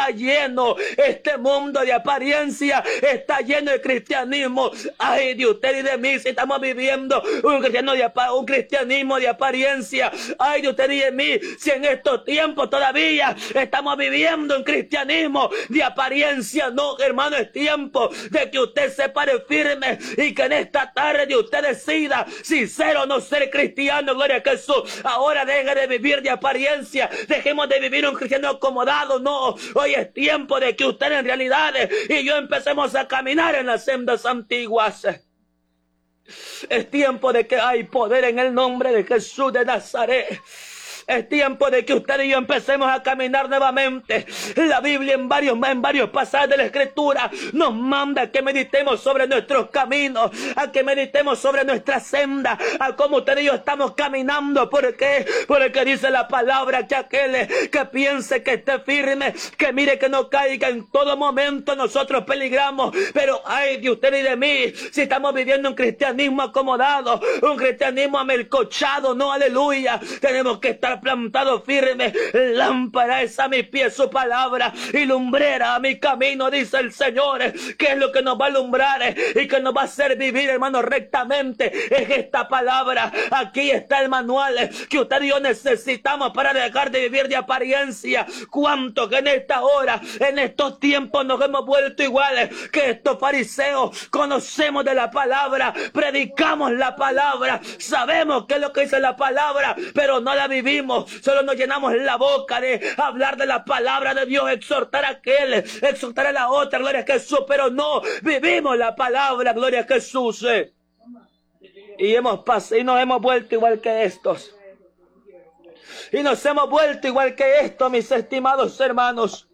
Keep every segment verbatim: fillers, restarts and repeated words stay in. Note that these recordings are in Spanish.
está lleno este mundo de apariencia, está lleno de cristianismo. Ay, de usted y de mí, si estamos viviendo un, cristiano de, un cristianismo de apariencia. Ay, de usted y de mí, si en estos tiempos todavía estamos viviendo un cristianismo de apariencia. No, hermano, es tiempo de que usted se pare firme y que en esta tarde usted decida si ser o no ser cristiano. Gloria a Jesús. Ahora deje de vivir de apariencia, dejemos de vivir un cristiano acomodado. No, hoy es tiempo de que usted en realidad y yo empecemos a caminar en las sendas antiguas. Es tiempo de que hay poder en el nombre de Jesús de Nazaret. Es tiempo de que usted y yo empecemos a caminar nuevamente. La Biblia en varios, en varios pasajes de la Escritura nos manda a que meditemos sobre nuestros caminos, a que meditemos sobre nuestra senda, a cómo usted y yo estamos caminando. ¿Por qué? Porque dice la palabra que aquel que piense que esté firme, que mire que no caiga. En todo momento nosotros peligramos, pero ay de usted y de mí, si estamos viviendo un cristianismo acomodado, un cristianismo amelcochado. No, aleluya. Tenemos que estar plantado firme. Lámpara es a mis pies su palabra y lumbrera a mi camino, dice el Señor. ¿Qué es lo que nos va a alumbrar y que nos va a hacer vivir, hermano, rectamente? Es esta palabra. Aquí está el manual que usted y yo necesitamos para dejar de vivir de apariencia. ¿Cuánto que en esta hora, en estos tiempos nos hemos vuelto iguales que estos fariseos? Conocemos de la palabra, predicamos la palabra, sabemos qué es lo que dice la palabra, pero no la vivimos. Solo nos llenamos la boca de hablar de la palabra de Dios, exhortar a aquel, exhortar a la otra, gloria a Jesús, pero no vivimos la palabra, gloria a Jesús. Eh. Y, hemos pasado, y nos hemos vuelto igual que estos. Y nos hemos vuelto igual que estos, mis estimados hermanos.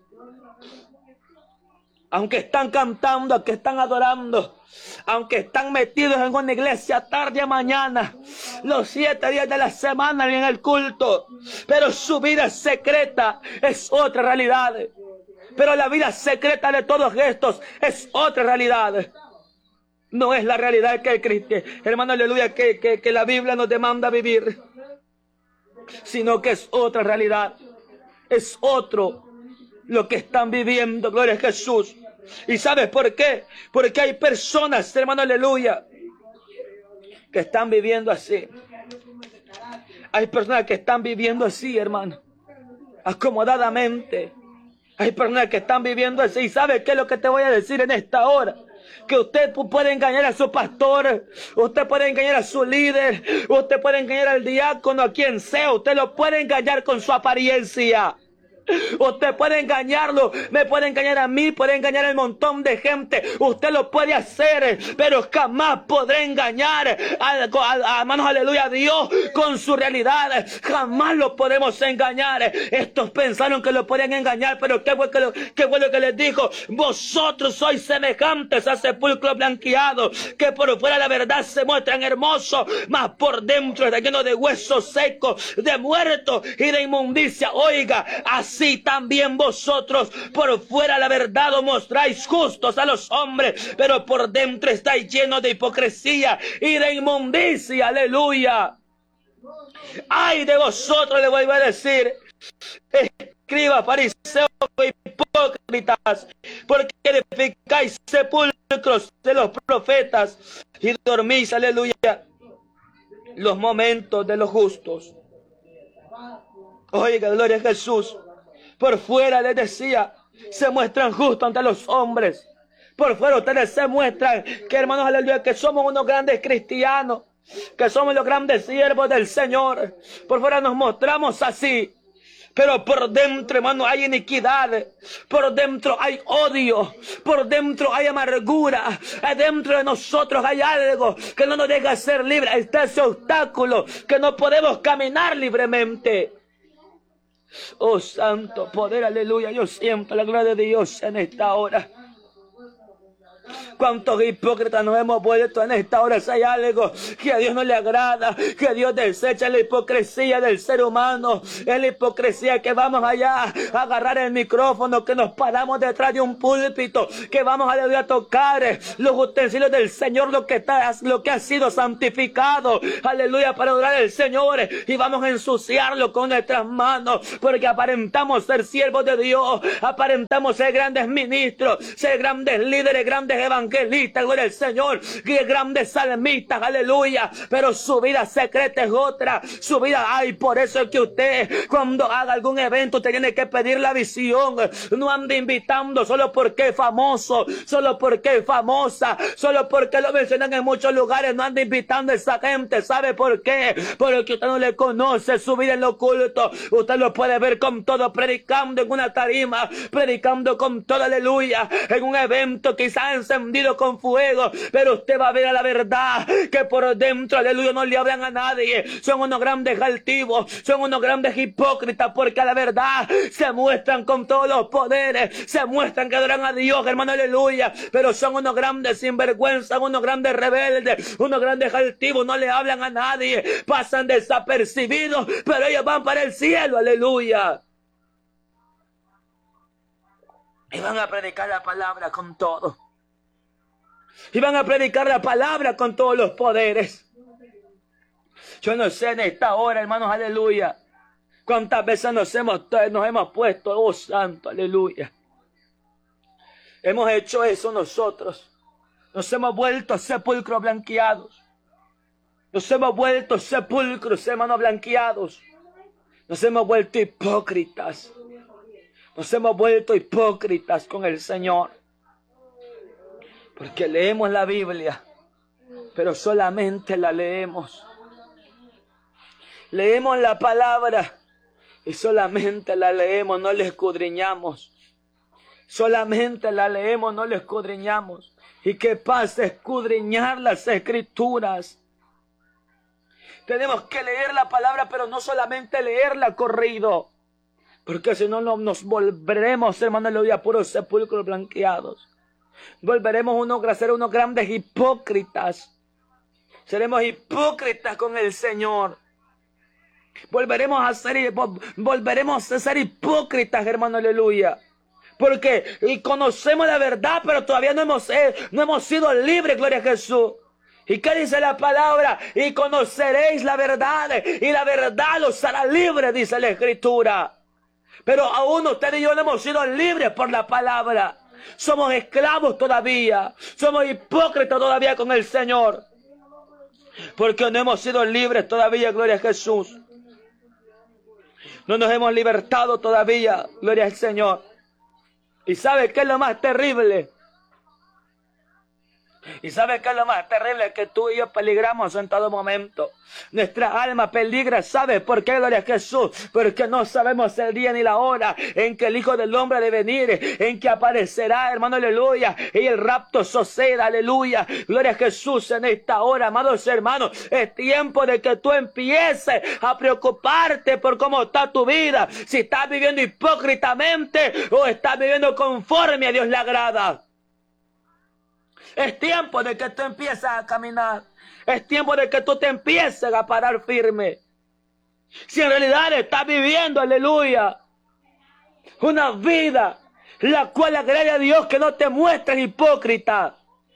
Aunque están cantando, aunque están adorando, aunque están metidos en una iglesia tarde a mañana, los siete días de la semana en el culto, pero su vida secreta es otra realidad. Pero la vida secreta de todos estos es otra realidad. No es la realidad que el cristiano, hermano, aleluya, que, que, que la Biblia nos demanda vivir, sino que es otra realidad. Es otro lo que están viviendo, gloria a Jesús. ¿Y sabes por qué? Porque hay personas, hermano, aleluya, que están viviendo así. Hay personas que están viviendo así, hermano, acomodadamente. Hay personas que están viviendo así. ¿Y sabes qué es lo que te voy a decir en esta hora? Que usted puede engañar a su pastor, usted puede engañar a su líder, usted puede engañar al diácono, a quien sea. Usted lo puede engañar con su apariencia. Usted puede engañarlo, me puede engañar a mí, puede engañar a un montón de gente. Usted lo puede hacer, pero jamás podrá engañar a, a, a manos, aleluya, a Dios con su realidad. Jamás lo podemos engañar. Estos pensaron que lo podían engañar, pero qué fue, que lo, qué fue lo que les dijo: vosotros sois semejantes a sepulcros blanqueados, que por fuera la verdad se muestran hermosos, mas por dentro está lleno de huesos secos, de muertos y de inmundicia. Oiga, así Así también vosotros por fuera la verdad os mostráis justos a los hombres, pero por dentro estáis llenos de hipocresía y de inmundicia. Aleluya. Ay de vosotros, le voy a decir, escribas, fariseos, hipócritas, porque edificáis sepulcros de los profetas y dormís, aleluya, los momentos de los justos. Oiga, gloria a Jesús. Por fuera, les decía, se muestran justos ante los hombres. Por fuera ustedes se muestran que, hermanos, aleluya, que somos unos grandes cristianos, que somos los grandes siervos del Señor. Por fuera nos mostramos así, pero por dentro, hermano, hay iniquidad. Por dentro hay odio. Por dentro hay amargura. Adentro de nosotros hay algo que no nos deja ser libres. Está ese obstáculo que no podemos caminar libremente. Oh, santo poder, aleluya. Yo siento la gloria de Dios en esta hora. ¿Cuántos hipócritas nos hemos vuelto en esta hora? Si hay algo que a Dios no le agrada, que Dios desecha la hipocresía del ser humano, es la hipocresía que vamos allá a agarrar el micrófono, que nos paramos detrás de un púlpito, que vamos a, a tocar los utensilios del Señor, lo que, está, lo que ha sido santificado, aleluya, para adorar al Señor, y vamos a ensuciarlo con nuestras manos, porque aparentamos ser siervos de Dios, aparentamos ser grandes ministros, ser grandes líderes, grandes evangelistas, gloria al Señor, grandes salmistas, aleluya, pero su vida secreta es otra, su vida, ay, por eso es que usted cuando haga algún evento usted tiene que pedir la visión, no ande invitando solo porque es famoso, solo porque es famosa, solo porque lo mencionan en muchos lugares, no ande invitando a esa gente. ¿Sabe por qué? Porque usted no le conoce su vida en lo oculto. Usted lo puede ver con todo, predicando en una tarima, predicando con todo, aleluya, en un evento quizás encendido con fuego, pero usted va a ver a la verdad que por dentro, aleluya, no le hablan a nadie. Son unos grandes altivos, son unos grandes hipócritas, porque a la verdad se muestran con todos los poderes, se muestran que adoran a Dios, hermano, aleluya, pero son unos grandes sinvergüenzas, unos grandes rebeldes, unos grandes altivos, no le hablan a nadie, pasan desapercibidos, pero ellos van para el cielo, aleluya. Y van a predicar la palabra con todo. Y van a predicar la palabra con todos los poderes. Yo no sé en esta hora, hermanos, aleluya, cuántas veces nos hemos, nos hemos puesto, oh santo, aleluya. Hemos hecho eso nosotros. Nos hemos vuelto sepulcros blanqueados. Nos hemos vuelto sepulcros, hermanos, blanqueados. Nos hemos vuelto hipócritas. Nos hemos vuelto hipócritas con el Señor. Porque leemos la Biblia, pero solamente la leemos. Leemos la palabra y solamente la leemos, no la escudriñamos. Solamente la leemos, no la escudriñamos. ¿Y qué pasa? Escudriñar las Escrituras. Tenemos que leer la palabra, pero no solamente leerla corrido, porque si no nos volveremos, hermano, aleluya, puros sepulcros blanqueados. Volveremos unos, a ser unos grandes hipócritas. Seremos hipócritas con el Señor. Volveremos a ser, volveremos a ser hipócritas, hermano, aleluya. Porque y conocemos la verdad, pero todavía no hemos, eh, no hemos sido libres, gloria a Jesús. ¿Y qué dice la palabra? Y conoceréis la verdad, y la verdad los hará libres, dice la Escritura. Pero aún usted y yo no hemos sido libres por la palabra. Somos esclavos todavía. Somos hipócritas todavía con el Señor. Porque no hemos sido libres todavía, gloria a Jesús. No nos hemos libertado todavía, gloria al Señor. ¿Y sabe qué es lo más terrible? ¿Y sabe qué es lo más terrible? Que tú y yo peligramos en todo momento. Nuestra alma peligra. ¿Sabe por qué, gloria a Jesús? Porque no sabemos el día ni la hora en que el Hijo del Hombre ha de venir, en que aparecerá, hermano, aleluya, y el rapto suceda, aleluya. Gloria a Jesús en esta hora, amados hermanos. Es tiempo de que tú empieces a preocuparte por cómo está tu vida. Si estás viviendo hipócritamente o estás viviendo conforme a Dios le agrada. Es tiempo de que tú empieces a caminar. Es tiempo de que tú te empieces a parar firme. Si en realidad estás viviendo, aleluya, una vida la cual agrada a Dios, que no te muestres hipócrita.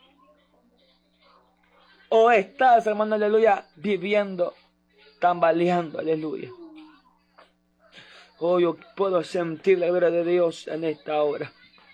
O estás, hermano, aleluya, viviendo, tambaleando, aleluya. Oh, yo puedo sentir la gloria de Dios en esta hora.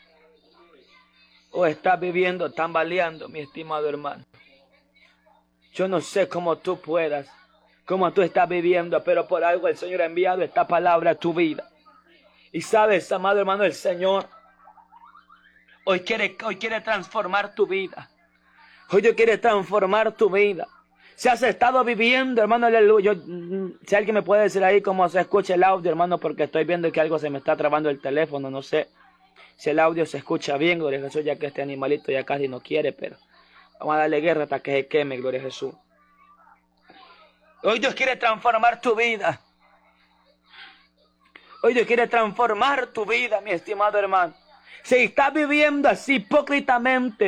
O estás viviendo tambaleando, mi estimado hermano. Yo no sé cómo tú puedas, cómo tú estás viviendo, pero por algo el Señor ha enviado esta palabra a tu vida. Y sabes, amado hermano, el Señor hoy quiere, hoy quiere transformar tu vida. Hoy Dios quiere transformar tu vida. Si has estado viviendo, hermano, aleluya. Yo, si alguien me puede decir ahí cómo se escucha el audio, hermano, porque estoy viendo que algo se me está trabando el teléfono, no sé. Si el audio se escucha bien, gloria a Jesús, ya que este animalito ya casi no quiere, pero vamos a darle guerra hasta que se queme, gloria a Jesús. Hoy Dios quiere transformar tu vida. Hoy Dios quiere transformar tu vida, mi estimado hermano. Si estás viviendo así hipócritamente,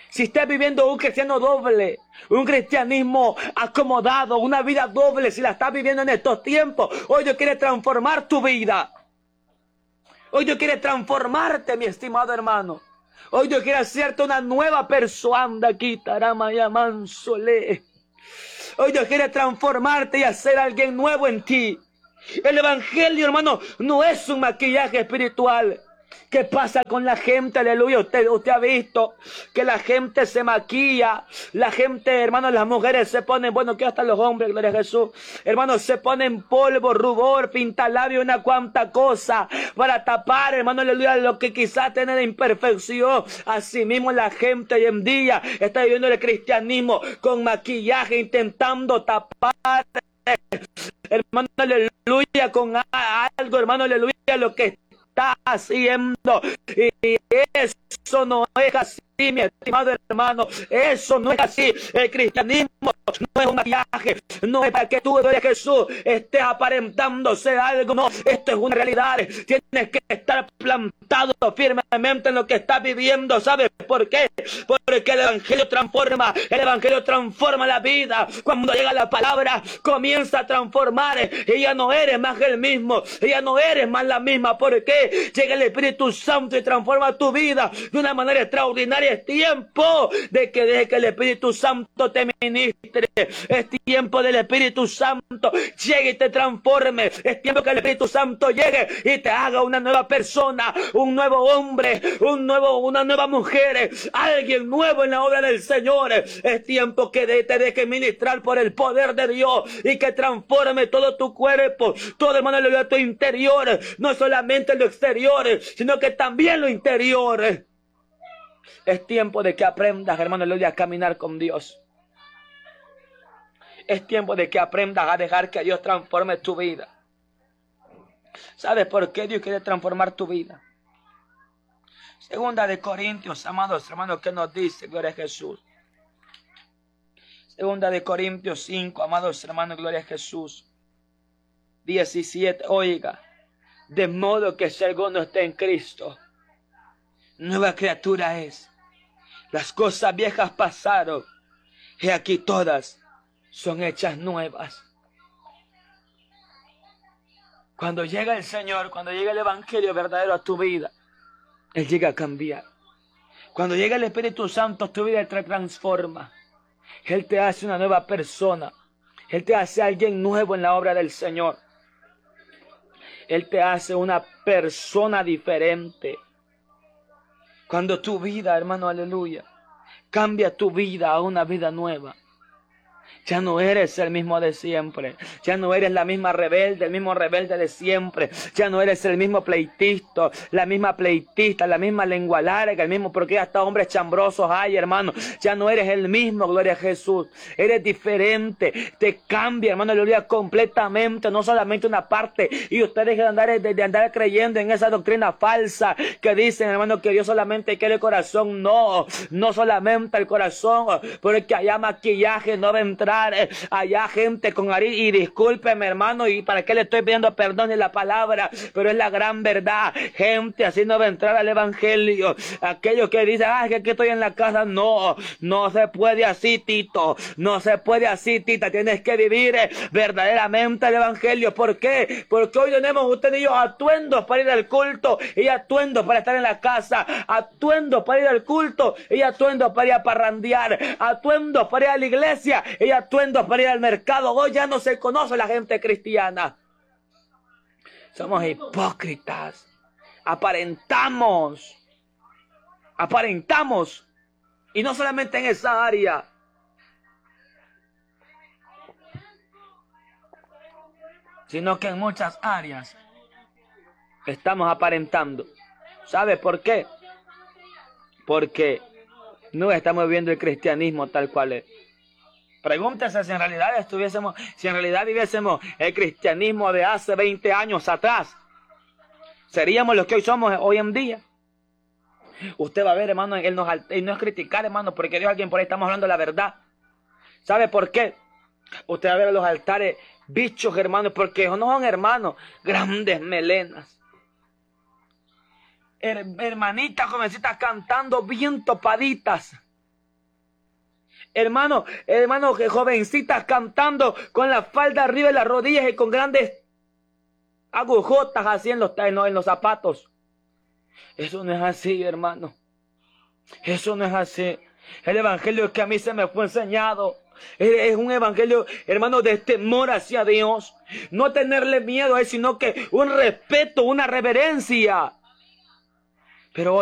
Si estás viviendo un cristiano doble, un cristianismo acomodado, una vida doble, si la estás viviendo en estos tiempos, hoy Dios quiere transformar tu vida. Hoy Dios quiere transformarte, mi estimado hermano. Hoy Dios quiere hacerte una nueva persona aquí, Taramaya Mansole. Hoy Dios quiere transformarte y hacer alguien nuevo en ti. El evangelio, hermano, no es un maquillaje espiritual. ¿Qué pasa con la gente? Aleluya. Usted, usted ha visto que la gente se maquilla. La gente, hermano, las mujeres se ponen, bueno, que hasta los hombres, gloria a Jesús. Hermano, se ponen polvo, rubor, pintalabio, una cuanta cosa para tapar, hermano, aleluya, lo que quizás tiene de imperfección. Así mismo la gente hoy en día está viviendo el cristianismo con maquillaje, intentando tapar, hermano, aleluya, con algo, hermano, aleluya, lo que está haciendo. Y eso no es así, mi estimado hermano. Eso no es así. El cristianismo no es un maquillaje. No es para que tú, gloria a Jesús, estés aparentándose algo. No, esto es una realidad. Tienes que estar plantado firmemente en lo que estás viviendo. ¿Sabes por qué? Porque el evangelio transforma. El evangelio transforma la vida. Cuando llega la palabra, comienza a transformar. Y ya no eres más el mismo. Ya no eres más la misma. ¿Por qué? Llega el Espíritu Santo y transforma tu vida de una manera extraordinaria. Es tiempo de que deje que el Espíritu Santo te ministre. Es tiempo del Espíritu Santo llegue y te transforme. Es tiempo que el Espíritu Santo llegue y te haga una nueva persona, un nuevo hombre, un nuevo, una nueva mujer, alguien nuevo en la obra del Señor. Es tiempo que de, te deje ministrar por el poder de Dios y que transforme todo tu cuerpo, todo, hermano, de tu interior, no solamente lo exterior, sino que también lo interior. Es tiempo de que aprendas, hermano, aleluya, a caminar con Dios. Es tiempo de que aprendas a dejar que Dios transforme tu vida. ¿Sabes por qué Dios quiere transformar tu vida? Segunda de Corintios, amados hermanos, ¿qué nos dice? Gloria a Jesús. Segunda de Corintios cinco, amados hermanos, gloria a Jesús. diecisiete, oiga, de modo que si alguno está en Cristo, nueva criatura es. Las cosas viejas pasaron, y aquí todas son hechas nuevas. Cuando llega el Señor, cuando llega el Evangelio verdadero a tu vida, Él llega a cambiar. Cuando llega el Espíritu Santo, tu vida te transforma. Él te hace una nueva persona. Él te hace alguien nuevo en la obra del Señor. Él te hace una persona diferente. Cuando tu vida, hermano, aleluya, cambia tu vida a una vida nueva. Ya no eres el mismo de siempre. Ya no eres la misma rebelde, el mismo rebelde de siempre. Ya no eres el mismo pleitista, la misma pleitista, la misma lengua larga, el mismo, porque hasta hombres chambrosos hay, hermano. Ya no eres el mismo, gloria a Jesús. Eres diferente. Te cambia, hermano, aleluya, completamente, no solamente una parte. Y ustedes de andar, de, de andar creyendo en esa doctrina falsa que dicen, hermano, que Dios solamente quiere el corazón. No, no solamente el corazón, porque allá maquillaje no va a entrar. Allá gente con nariz, y discúlpeme, hermano, y para qué le estoy pidiendo perdón en la palabra, pero es la gran verdad. Gente así no va a entrar al evangelio. Aquellos que dicen, ah, que aquí estoy en la casa, no, no se puede así, Tito, no se puede así, Tita. Tienes que vivir verdaderamente el evangelio. ¿Por qué? Porque hoy tenemos usted y yo atuendos para ir al culto y atuendos para estar en la casa, atuendos para ir al culto y atuendos para ir a parrandear, atuendos para ir a la iglesia y atuendos para ir al mercado. Hoy ya no se conoce la gente cristiana. Somos hipócritas. Aparentamos. Aparentamos. Y no solamente en esa área. Sino que en muchas áreas estamos aparentando. ¿Sabe por qué? Porque no estamos viviendo el cristianismo tal cual es. Pregúntese si en realidad estuviésemos, si en realidad viviésemos el cristianismo de hace veinte años atrás, ¿seríamos los que hoy somos hoy en día? Usted va a ver, hermano, él nos, él no es criticar, hermano, porque Dios, alguien por ahí estamos hablando la verdad. ¿Sabe por qué? Usted va a ver a los altares bichos, hermanos, porque no son hermanos, grandes melenas. Her, hermanitas, jovencitas cantando bien topaditas. Hermano, hermano, que jovencitas cantando con la falda arriba de las rodillas y con grandes agujotas así en los, en los, en los zapatos. Eso no es así, hermano. Eso no es así. El evangelio que a mí se me fue enseñado es un evangelio, hermano, de temor hacia Dios. No tenerle miedo a él, sino que un respeto, una reverencia. Pero